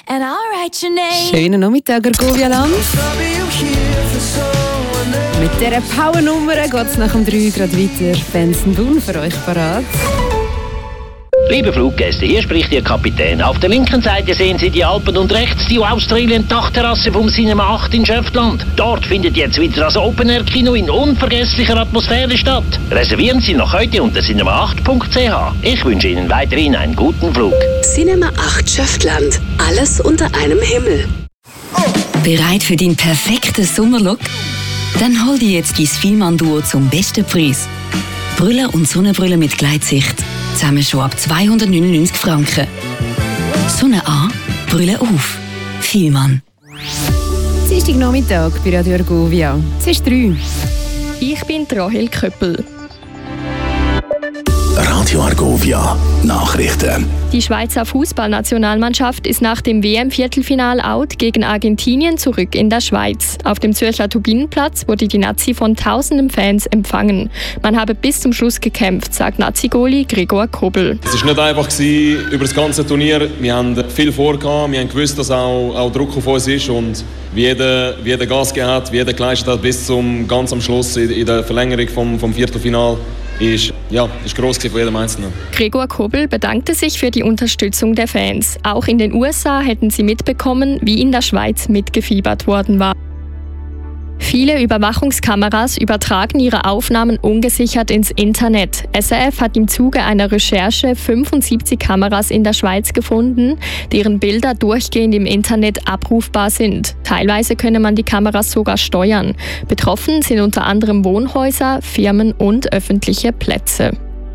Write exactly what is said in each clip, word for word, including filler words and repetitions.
and I'll write your name. Schönen Nachmittag, Argovia-Land. Mit dieser Power-Nummer geht es nach dem drei Grad weiter. Benson Boone für euch parat. Liebe Fluggäste, hier spricht Ihr Kapitän. Auf der linken Seite sehen Sie die Alpen und rechts die Australien-Dachterrasse vom Cinema acht in Schöftland. Dort findet jetzt wieder das Open-Air-Kino in unvergesslicher Atmosphäre statt. Reservieren Sie noch heute unter cinema acht punkt c h. Ich wünsche Ihnen weiterhin einen guten Flug. Cinema acht Schöftland. Alles unter einem Himmel. Bereit für den perfekten Sommerlook? Dann hol dir jetzt dein Fielmann-Duo zum besten Preis. Brille und Sonnenbrille mit Gleitsicht. Zusammen schon ab zweihundertneunundneunzig Franken. Sonne an, Brille auf. Fielmann. Dienstagnachmittag bei Radio Argovia. Es ist drei. Ich bin Rahel Köppel. Radio Argovia Nachrichten. Die Schweizer Fußballnationalmannschaft ist nach dem W M-Viertelfinal-Out gegen Argentinien zurück in der Schweiz. Auf dem Zürcher Turbinenplatz wurde die Nazi von tausenden Fans empfangen. Man habe bis zum Schluss gekämpft, sagt Nazi-Goalie Gregor Kobel. Es war nicht einfach über das ganze Turnier. Wir haben viel vorgehabt, wir haben gewusst, dass auch, auch Druck auf uns ist und wie jeder, wie jeder Gas gegeben hat, wie jeder geleistet hat bis zum ganz am Schluss in, in der Verlängerung vom, vom Viertelfinal. Ist, ja, ist gross von jedem Einzelnen. Gregor Kobel bedankte sich für die Unterstützung der Fans. Auch in den U S A hätten sie mitbekommen, wie in der Schweiz mitgefiebert worden war. Viele Überwachungskameras übertragen ihre Aufnahmen ungesichert ins Internet. S R F hat im Zuge einer Recherche fünfundsiebzig Kameras in der Schweiz gefunden, deren Bilder durchgehend im Internet abrufbar sind. Teilweise könne man die Kameras sogar steuern. Betroffen sind unter anderem Wohnhäuser, Firmen und öffentliche Plätze.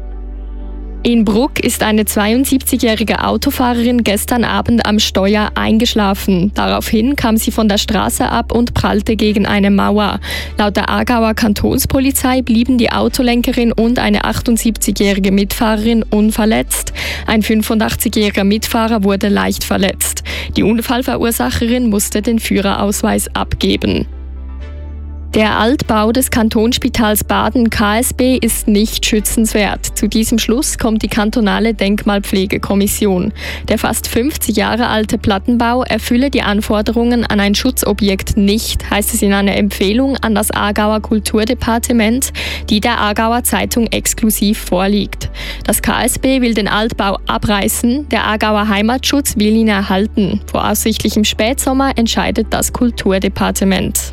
In Bruck ist eine zweiundsiebzigjährige Autofahrerin gestern Abend am Steuer eingeschlafen. Daraufhin kam sie von der Straße ab und prallte gegen eine Mauer. Laut der Aargauer Kantonspolizei blieben die Autolenkerin und eine achtundsiebzigjährige Mitfahrerin unverletzt. Ein fünfundachtzigjähriger Mitfahrer wurde leicht verletzt. Die Unfallverursacherin musste den Führerausweis abgeben. Der Altbau des Kantonsspitals Baden K S B ist nicht schützenswert. Zu diesem Schluss kommt die kantonale Denkmalpflegekommission. Der fast fünfzig Jahre alte Plattenbau erfülle die Anforderungen an ein Schutzobjekt nicht, heißt es in einer Empfehlung an das Aargauer Kulturdepartement, die der Aargauer Zeitung exklusiv vorliegt. Das K S B will den Altbau abreißen, der Aargauer Heimatschutz will ihn erhalten. Voraussichtlich im Spätsommer entscheidet das Kulturdepartement.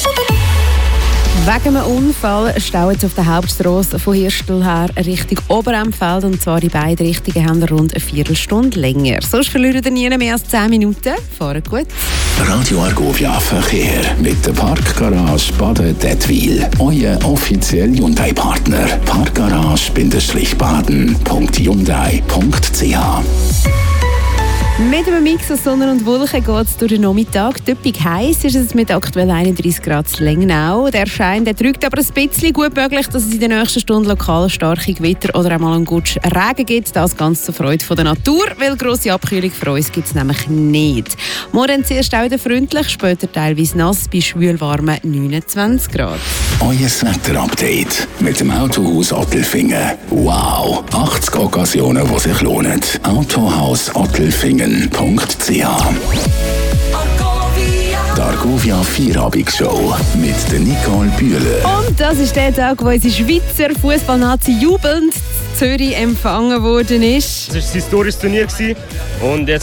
Wegen einem Unfall staut jetzt auf der Hauptstrasse von Hirstel her Richtung Oberempfeld. Und zwar die beiden Richtungen haben rund eine Viertelstunde länger. Sonst verlieren ihr nie mehr als zehn Minuten. Fahren gut. Radio Argovia Verkehr mit der Parkgarage Baden-Dettwil. Euer offizieller Hyundai-Partner. Parkgarage-baden punkt hyundai punkt c h. Mit einem Mix aus Sonne und Wolken geht es durch den Nachmittag. Typisch heiß ist es mit aktuell einunddreißig Grad in Lengnau. Der Schein der drückt aber ein bisschen, gut möglich, dass es in den nächsten Stunden lokal starke Gewitter oder einmal einen Gutsch Regen gibt. Das ganz zur Freude von der Natur, weil grosse Abkühlung für uns gibt es nämlich nicht. Morgen zuerst auch wieder freundlich, später teilweise nass bei schwülwarmen neunundzwanzig Grad. Euer Wetterupdate mit dem Autohaus Ottelfingen. Wow! achtzig Occasionen, die sich lohnen. Autohaus Ottelfingen punkt c h. Die Argovia Vierabendsshow mit der Nicole Bühler. Und das ist der Tag, wo unsere Schweizer Fußballnazi jubelnd in Zürich empfangen worden ist. Es war ein historisches Turnier und jetzt